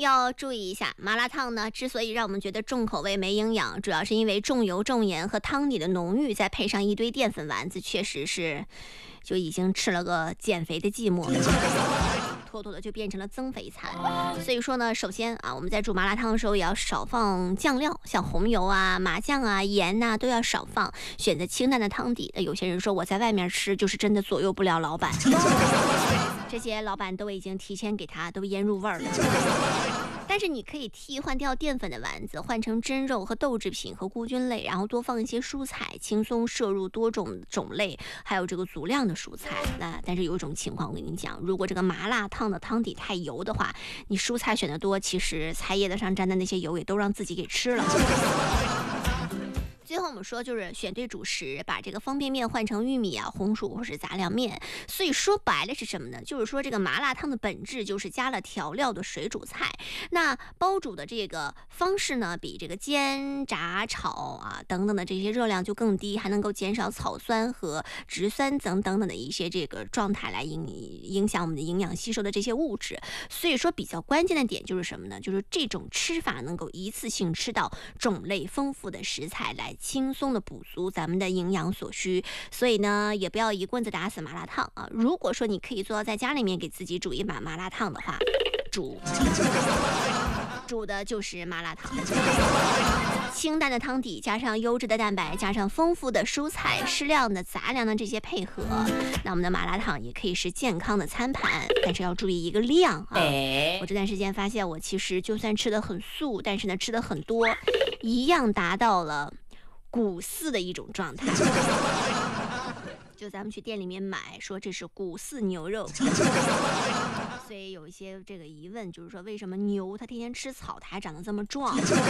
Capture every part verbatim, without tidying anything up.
要注意一下，麻辣烫呢，之所以让我们觉得重口味没营养，主要是因为重油重盐和汤底的浓郁，再配上一堆淀粉丸子，确实是就已经吃了个减肥的寂寞。妥妥的就变成了增肥餐。所以说呢，首先啊，我们在煮麻辣烫的时候也要少放酱料，像红油啊、麻酱啊、盐呐、啊、都要少放，选择清淡的汤底。有些人说我在外面吃就是真的左右不了老板，这些老板都已经提前给他都腌入味儿了。但是你可以替换掉淀粉的丸子，换成真肉和豆制品和菇菌类，然后多放一些蔬菜，轻松摄入多种种类，还有这个足量的蔬菜。那但是有一种情况我跟你讲，如果这个麻辣烫的汤底太油的话，你蔬菜选的多，其实菜叶子上沾的那些油也都让自己给吃了。最后我们说就是选对主食，把这个方便面换成玉米啊、红薯或是杂粮面。所以说白了是什么呢？就是说这个麻辣烫的本质就是加了调料的水煮菜。那煲煮的这个方式呢，比这个煎、炸、炒啊等等的这些热量就更低，还能够减少草酸和植酸等等等的一些这个状态来影影响我们的营养吸收的这些物质。所以说比较关键的点就是什么呢？就是这种吃法能够一次性吃到种类丰富的食材，来轻松的补足咱们的营养所需。所以呢，也不要一棍子打死麻辣烫啊！如果说你可以做到在家里面给自己煮一碗麻辣烫的话，煮煮的就是麻辣烫，清淡的汤底加上优质的蛋白，加上丰富的蔬菜、适量的杂粮的这些配合，那我们的麻辣烫也可以是健康的餐盘，但是要注意一个量啊！我这段时间发现，我其实就算吃的很素，但是呢吃的很多，一样达到了谷饲的一种状态。就咱们去店里面买，说这是谷饲牛肉，所以有一些这个疑问，就是说为什么牛它天天吃草，它还长得这么壮？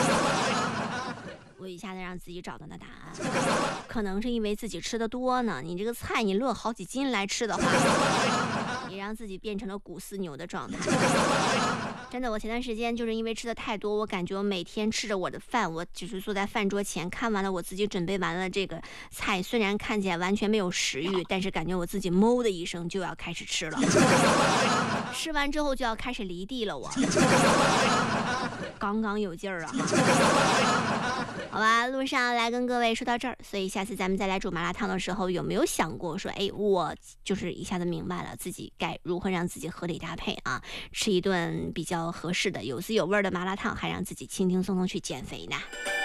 我一下子让自己找到了答案，可能是因为自己吃的多呢。你这个菜你落好几斤来吃的话，也让自己变成了谷饲牛的状态。真的，我前段时间就是因为吃的太多，我感觉我每天吃着我的饭，我就是坐在饭桌前看完了我自己准备完了这个菜，虽然看起来完全没有食欲，但是感觉我自己哞的一声就要开始吃了。吃完之后就要开始离地了，我刚刚有劲儿啊。好吧，路上来跟各位说到这儿，所以下次咱们再来煮麻辣烫的时候，有没有想过说，哎，我就是一下子明白了自己该如何让自己合理搭配啊，吃一顿比较合适的有滋有味的麻辣烫，还让自己轻轻松松去减肥呢？